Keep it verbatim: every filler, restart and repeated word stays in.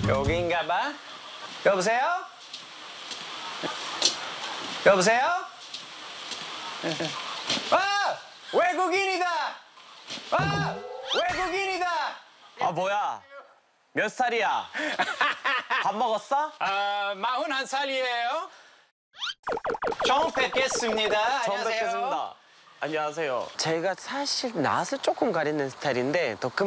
여기인가 봐. 여보세요? 여보세요? 아! 외국인이다! 아! 외국인이다! 아 뭐야? 몇 살이야? 밥 먹었어? 아, 마흔한 살이에요. 처음 뵙겠습니다. 처음 안녕하세요. 뵙겠습니다. 안녕하세요. 제가 사실 낯을 조금 가리는 스타일인데 더 큰